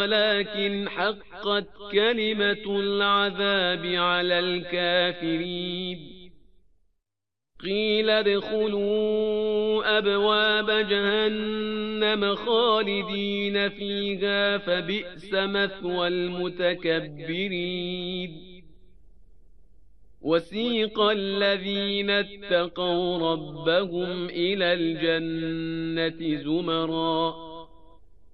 ولكن حقت كلمة العذاب على الكافرين. قيل ادخلوا أبواب جهنم خالدين فيها فبئس مثوى المتكبرين. وسيق الذين اتقوا ربهم إلى الجنة زمرًا